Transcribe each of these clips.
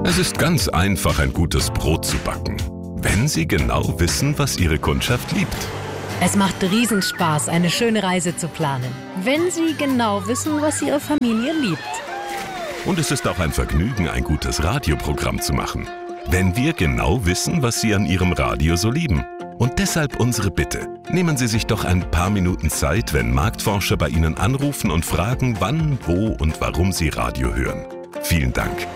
Es ist ganz einfach, ein gutes Brot zu backen, wenn Sie genau wissen, was Ihre Kundschaft liebt. Es macht Riesenspaß, eine schöne Reise zu planen, wenn Sie genau wissen, was Ihre Familie liebt. Und es ist auch ein Vergnügen, ein gutes Radioprogramm zu machen, wenn wir genau wissen, was Sie an Ihrem Radio so lieben. Und deshalb unsere Bitte. Nehmen Sie sich doch ein paar Minuten Zeit, wenn Marktforscher bei Ihnen anrufen und fragen, wann, wo und warum Sie Radio hören. Vielen Dank.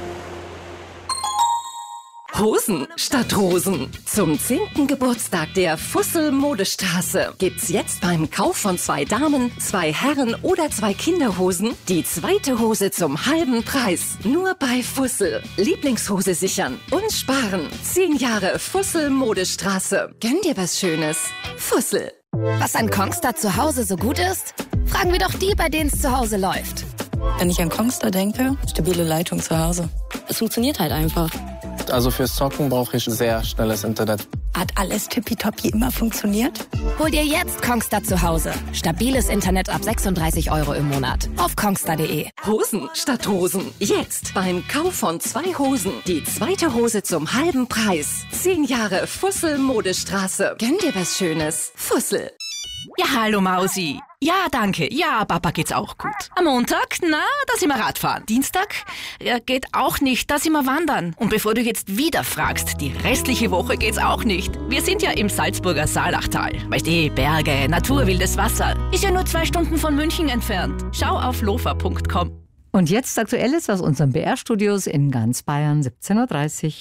Hosen statt Rosen. Zum 10. Geburtstag der Fussel Modestraße gibt's jetzt beim Kauf von 2 Damen, 2 Herren oder 2 Kinderhosen die zweite Hose zum halben Preis. Nur bei Fussel. Lieblingshose sichern und sparen. 10 Jahre Fussel Modestraße. Gönn dir was Schönes. Fussel. Was an Kongstar zu Hause so gut ist? Fragen wir doch die, bei denen es zu Hause läuft. Wenn ich an Kongstar denke, stabile Leitung zu Hause. Es funktioniert halt einfach. Also fürs Zocken brauche ich sehr schnelles Internet. Hat alles tippitoppi immer funktioniert? Hol dir jetzt Kongstar zu Hause. Stabiles Internet ab 36 € im Monat. Auf kongstar.de. Hosen statt Hosen. Jetzt beim Kauf von 2 Hosen die zweite Hose zum halben Preis. 10 Jahre Fussel Modestraße. Gönn dir was Schönes. Fussel. Ja, hallo Mausi. Ja, danke. Ja, Papa geht's auch gut. Am Montag, da sind wir Radfahren. Dienstag, geht auch nicht, da sind wir wandern. Und bevor du jetzt wieder fragst, die restliche Woche geht's auch nicht. Wir sind ja im Salzburger Saalachtal. Weißt du, Berge, Natur, wildes Wasser. Ist ja nur 2 Stunden von München entfernt. Schau auf lofa.com. Und jetzt Aktuelles aus unseren BR-Studios in ganz Bayern, 17:30 Uhr.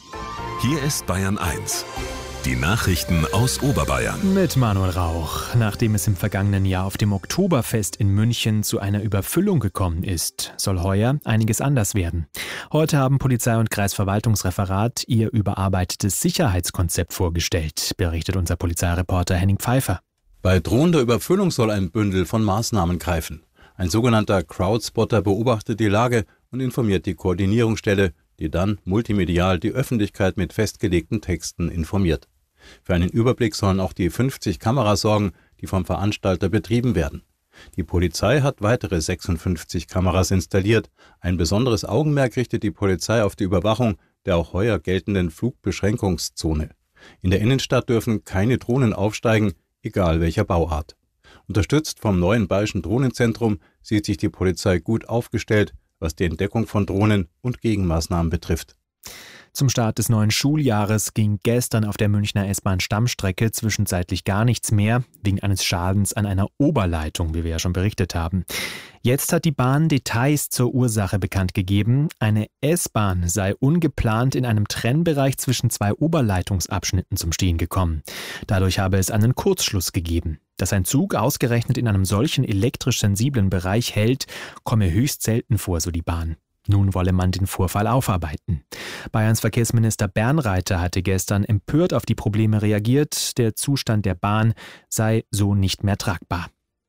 Hier ist Bayern 1. Die Nachrichten aus Oberbayern. Mit Manuel Rauch. Nachdem es im vergangenen Jahr auf dem Oktoberfest in München zu einer Überfüllung gekommen ist, soll heuer einiges anders werden. Heute haben Polizei und Kreisverwaltungsreferat ihr überarbeitetes Sicherheitskonzept vorgestellt, berichtet unser Polizeireporter Henning Pfeiffer. Bei drohender Überfüllung soll ein Bündel von Maßnahmen greifen. Ein sogenannter Crowdspotter beobachtet die Lage und informiert die Koordinierungsstelle, die dann multimedial die Öffentlichkeit mit festgelegten Texten informiert. Für einen Überblick sollen auch die 50 Kameras sorgen, die vom Veranstalter betrieben werden. Die Polizei hat weitere 56 Kameras installiert. Ein besonderes Augenmerk richtet die Polizei auf die Überwachung der auch heuer geltenden Flugbeschränkungszone. In der Innenstadt dürfen keine Drohnen aufsteigen, egal welcher Bauart. Unterstützt vom neuen Bayerischen Drohnenzentrum sieht sich die Polizei gut aufgestellt, was die Entdeckung von Drohnen und Gegenmaßnahmen betrifft. Zum Start des neuen Schuljahres ging gestern auf der Münchner S-Bahn-Stammstrecke zwischenzeitlich gar nichts mehr, wegen eines Schadens an einer Oberleitung, wie wir ja schon berichtet haben. Jetzt hat die Bahn Details zur Ursache bekannt gegeben. Eine S-Bahn sei ungeplant in einem Trennbereich zwischen 2 Oberleitungsabschnitten zum Stehen gekommen. Dadurch habe es einen Kurzschluss gegeben. Dass ein Zug ausgerechnet in einem solchen elektrisch sensiblen Bereich hält, komme höchst selten vor, so die Bahn. Nun wolle man den Vorfall aufarbeiten. Bayerns Verkehrsminister Bernreiter hatte gestern empört auf die Probleme reagiert. Der Zustand der Bahn sei so nicht mehr tragbar.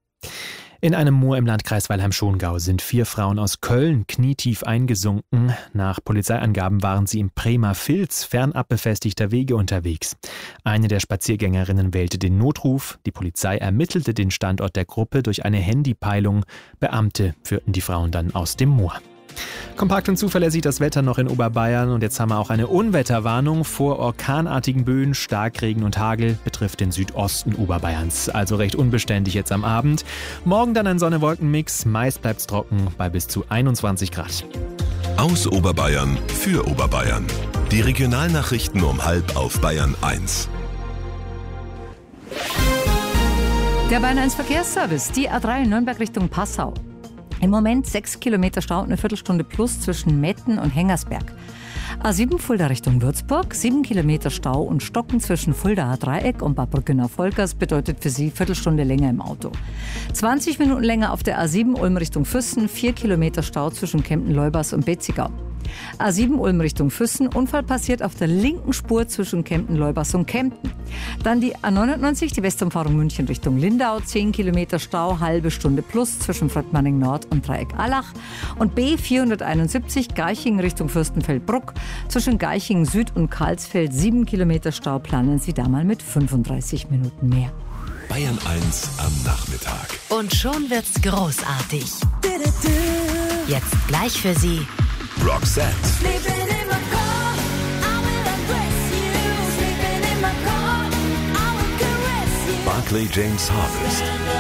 In einem Moor im Landkreis Weilheim-Schongau sind 4 Frauen aus Köln knietief eingesunken. Nach Polizeiangaben waren sie im Bremer Filz fernab befestigter Wege unterwegs. Eine der Spaziergängerinnen wählte den Notruf. Die Polizei ermittelte den Standort der Gruppe durch eine Handypeilung. Beamte führten die Frauen dann aus dem Moor. Kompakt und zuverlässig das Wetter noch in Oberbayern und jetzt haben wir auch eine Unwetterwarnung vor orkanartigen Böen, Starkregen und Hagel betrifft den Südosten Oberbayerns. Also recht unbeständig jetzt am Abend. Morgen dann ein Sonne-Wolken-Mix, meist bleibt's trocken bei bis zu 21 Grad. Aus Oberbayern für Oberbayern. Die Regionalnachrichten um 12:30 auf Bayern 1. Der Bayern 1 Verkehrsservice, die A3 Nürnberg Richtung Passau. Im Moment 6 Kilometer Stau und eine Viertelstunde plus zwischen Metten und Hengersberg. A7 Fulda Richtung Würzburg, 7 Kilometer Stau und Stocken zwischen Fuldaer Dreieck und Bad Brückenau-Volkers bedeutet für Sie Viertelstunde länger im Auto. 20 Minuten länger auf der A7 Ulm Richtung Füssen, 4 Kilometer Stau zwischen Kempten-Leubers und Betzigau. A7 Ulm Richtung Füssen, Unfall passiert auf der linken Spur zwischen Kempten-Leubers und Kempten. Dann die A99, die Westumfahrung München Richtung Lindau, 10 Kilometer Stau, halbe Stunde plus zwischen Fröttmanning Nord und Dreieck-Allach. Und B471 Garching Richtung Fürstenfeldbruck, zwischen Garching Süd und Karlsfeld 7 Kilometer Stau, planen Sie da mal mit 35 Minuten mehr. Bayern 1 am Nachmittag. Und schon wird's großartig. Jetzt gleich für Sie Roxette. Living in my Barclay James Harvest.